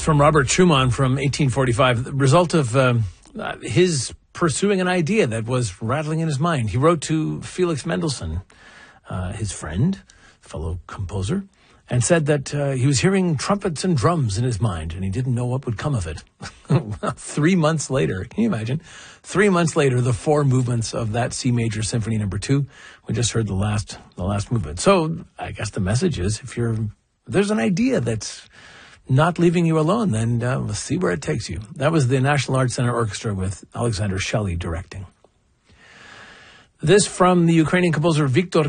from Robert Schumann from 1845, the result of his pursuing an idea that was rattling in his mind. He wrote to Felix Mendelssohn, his friend, fellow composer, and said that he was hearing trumpets and drums in his mind, and he didn't know what would come of it. 3 months later, can you imagine? 3 months later, the four movements of that C major Symphony No. 2. We just heard the last movement. So I guess the message is, if there's an idea that's not leaving you alone, then let's see where it takes you. That was the National Arts Center Orchestra with Alexander Shelley directing. This from the Ukrainian composer Viktor